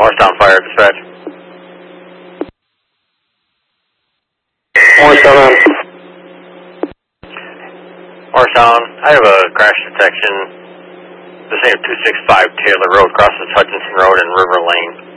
Morristown Fire Dispatch. Morristown. Morristown, I have a crash detection. This is 265 Taylor Road, crosses Hutchinson Road and River Lane.